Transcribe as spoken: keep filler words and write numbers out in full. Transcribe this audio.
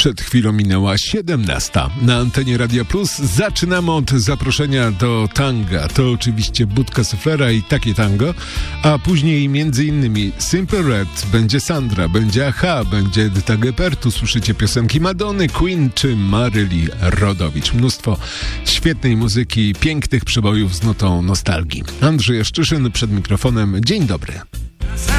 Przed chwilą minęła siedemnasta. Na antenie Radia Plus zaczynamy od zaproszenia do tanga. To oczywiście Budka Suflera i takie tango, a później między innymi Simple Red, będzie Sandra, będzie Aha, będzie Edyta Gepertu, słyszycie piosenki Madony, Queen czy Maryli Rodowicz. Mnóstwo świetnej muzyki, pięknych przebojów z nutą nostalgii. Andrzej Jaszczyszyn przed mikrofonem. Dzień dobry.